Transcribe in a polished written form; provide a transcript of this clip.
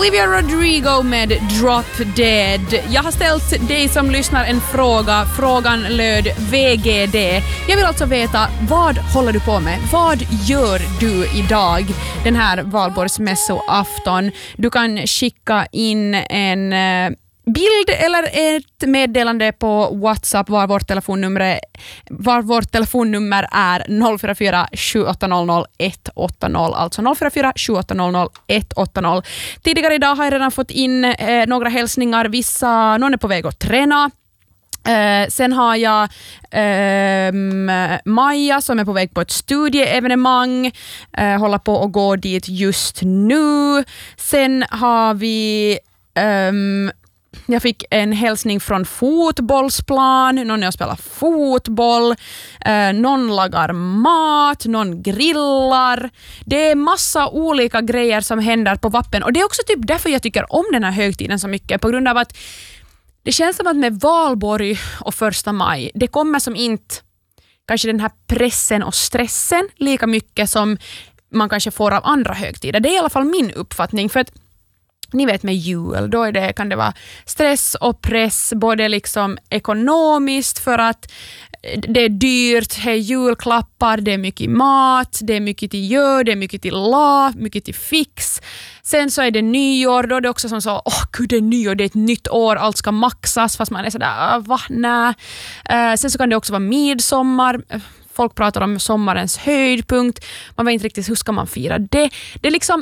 Olivia Rodrigo med Drop Dead. Jag har ställt dig som lyssnar en fråga. Frågan löd VGD. Jag vill alltså veta, vad håller du på med? Vad gör du idag den här valborgsmässoafton? Du kan skicka in en bild eller ett meddelande på WhatsApp var vårt telefonnummer är 044 7800 180, alltså 044 7800 180. Tidigare idag har jag redan fått in några hälsningar. Någon är på väg att träna. Sen har jag Maja som är på väg på ett studieevenemang, håller på att gå dit just nu. Sen har vi jag fick en hälsning från fotbollsplan. Någon är och spelar fotboll. Någon lagar mat. Någon grillar. Det är massa olika grejer som händer på Vappen. Och det är också typ därför jag tycker om den här högtiden så mycket. På grund av att det känns som att med valborg och 1 maj, det kommer som inte kanske den här pressen och stressen lika mycket som man kanske får av andra högtider. Det är i alla fall min uppfattning, för att ni vet med jul, då kan det vara stress och press, både liksom ekonomiskt för att det är dyrt, det är julklappar, det är mycket mat, det är mycket till gör, det är mycket till mycket till fix. Sen så är det nyår, då är det också som så, gud det är nyår, det är ett nytt år, allt ska maxas, fast man är sådär, nej. Sen så kan det också vara midsommar. Folk pratar om sommarens höjdpunkt. Man vet inte riktigt hur ska man fira det. Det är liksom